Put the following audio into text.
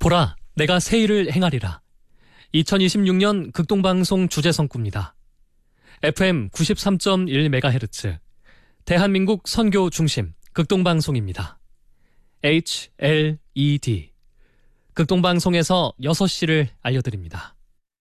보라, 내가 새 일을 행하리라. 2026년 극동방송 주제성구입니다. FM 93.1MHz, 대한민국 선교 중심 극동방송입니다. HLED, 극동방송에서 6시를 알려드립니다.